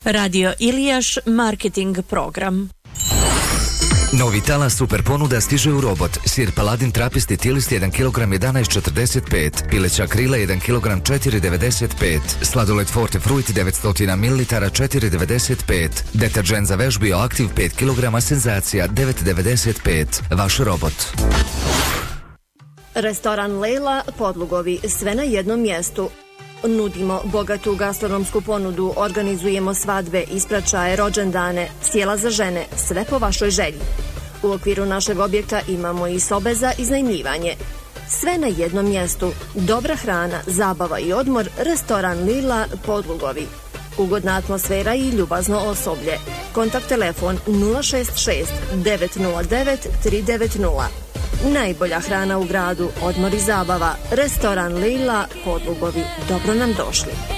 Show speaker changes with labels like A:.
A: Radio Ilijaš marketing program.
B: Novi talas super ponuda stiže u Robot. Sir Paladin trapisti tilist 1 kg 11,45, pileća krila 1 kg 4,95, sladoled Forte Fruit 900 ml 4,95, deterđent za veš Bioaktiv 5 kg senzacija 9,95. Vaš Robot.
C: Restoran Lejla, Podlugovi, sve na jednom mjestu. Nudimo bogatu gastronomsku ponudu, organizujemo svadbe, ispraćaje, rođendane, sjela za žene, sve po vašoj želji. U okviru našeg objekta imamo i sobe za iznajmljivanje. Sve na jednom mjestu. Dobra hrana, zabava i odmor, restoran Lila, Podlugovi. Ugodna atmosfera i ljubazno osoblje. Kontakt telefon 066 909 390. Najbolja hrana u gradu, odmor i zabava, restoran Lila, Podlugovi. Dobro nam došli.